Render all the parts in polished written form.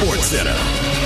Sports Center.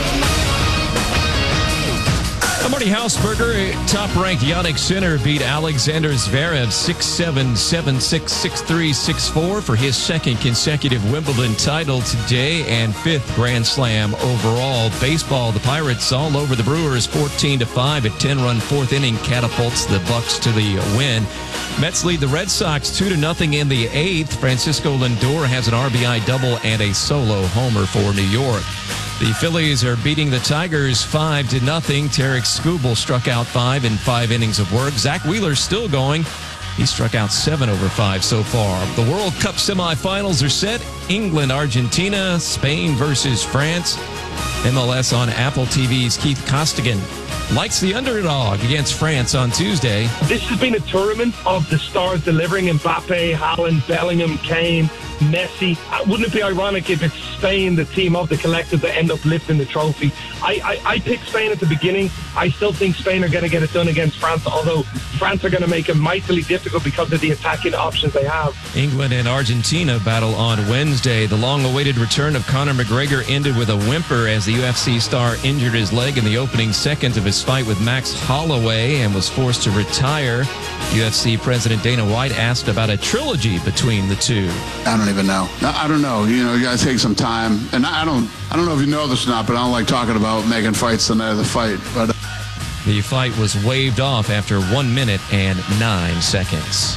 Marty Hausberger, top-ranked Yannick Sinner beat Alexander Zverev 6-7, 7-6, 6-3, 6-4 for his second consecutive Wimbledon title today and fifth Grand Slam overall. Baseball, the Pirates all over the Brewers 14-5. A 10-run fourth inning catapults the Bucks to the win. Mets lead the Red Sox 2-0 in the eighth. Francisco Lindor has an RBI double and a solo homer for New York. The Phillies are beating the Tigers 5-0. Tarik Skubal struck out 5 in 5 innings of work. Zach Wheeler's still going. He struck out 7 over 5 so far. The World Cup semifinals are set. England, Argentina, Spain versus France. MLS on Apple TV's Keith Costigan likes the underdog against France on Tuesday. This has been a tournament of the stars delivering. Mbappe, Haaland, Bellingham, Kane, Messi. Wouldn't it be ironic if it's Spain, the team of the collective, that end up lifting the trophy? I picked Spain at the beginning. I still think Spain are going to get it done against France, although France are going to make it mightily difficult because of the attacking options they have. England and Argentina battle on Wednesday. The long-awaited return of Conor McGregor ended with a whimper as the UFC star injured his leg in the opening seconds of his fight with Max Holloway and was forced to retire. UFC President Dana White asked about a trilogy between the two. I don't even know. I don't know. You got to take some time. And I don't know if you know this or not, but I don't like talking about making fights the night of the fight. But the fight was waved off after 1 minute and 9 seconds.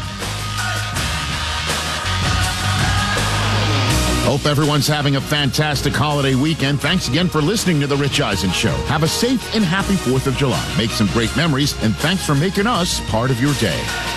Hope everyone's having a fantastic holiday weekend. Thanks again for listening to The Rich Eisen Show. Have a safe and happy 4th of July. Make some great memories, and thanks for making us part of your day.